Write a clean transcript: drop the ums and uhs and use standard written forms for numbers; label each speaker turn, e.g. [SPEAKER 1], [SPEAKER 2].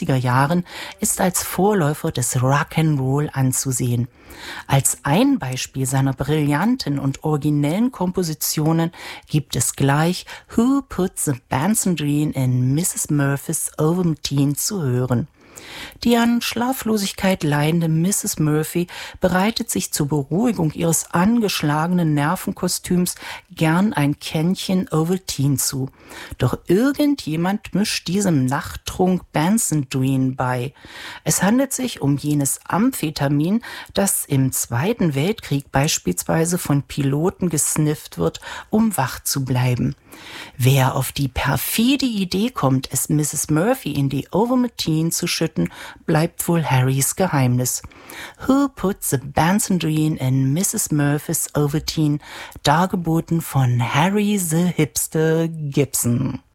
[SPEAKER 1] 60er Jahren ist als Vorläufer des Rock'n'Roll anzusehen. Als ein Beispiel seiner brillanten und originellen Kompositionen gibt es gleich Who Put the Benzodrine in Mrs. Murphys Ovaltine zu hören. Die an Schlaflosigkeit leidende Mrs. Murphy bereitet sich zur Beruhigung ihres angeschlagenen Nervenkostüms gern ein Kännchen Ovaltine zu. Doch irgendjemand mischt diesem Nachttrunk Benzodrine bei. Es handelt sich um jenes Amphetamin, das im Zweiten Weltkrieg beispielsweise von Piloten gesnifft wird, um wach zu bleiben. Wer auf die perfide Idee kommt, es Mrs. Murphy in die Ovaltine zu schütten, bleibt wohl Harrys Geheimnis. Who Put the Benzodrine in Mrs. Murphys Ovaltine, dargeboten von Harry the Hipster Gibson.